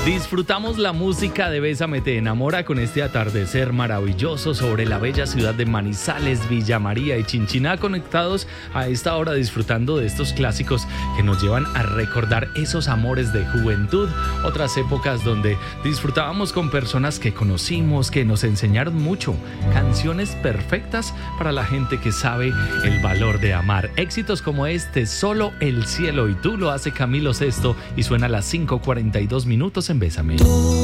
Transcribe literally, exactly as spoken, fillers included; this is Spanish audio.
Disfrutamos la música de Bésame te enamora con este atardecer maravilloso sobre la bella ciudad de Manizales, Villa María y Chinchiná, conectados a esta hora disfrutando de estos clásicos que nos llevan a recordar esos amores de juventud, otras épocas donde disfrutábamos con personas que conocimos, que nos enseñaron mucho, canciones perfectas para la gente que sabe el valor de amar. Éxitos como este, Solo el cielo y tú, lo hace Camilo Sesto y suena a las cinco cuarenta y dos minutos en Bésame.